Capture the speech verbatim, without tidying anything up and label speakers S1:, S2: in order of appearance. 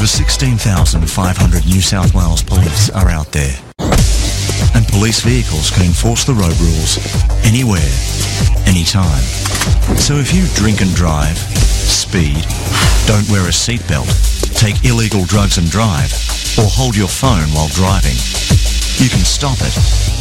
S1: Over sixteen thousand five hundred New South Wales police are out there. And police vehicles can enforce the road rules anywhere, anytime. So if you drink and drive, speed, don't wear a seatbelt, take illegal drugs and drive, or hold your phone while driving, you can stop it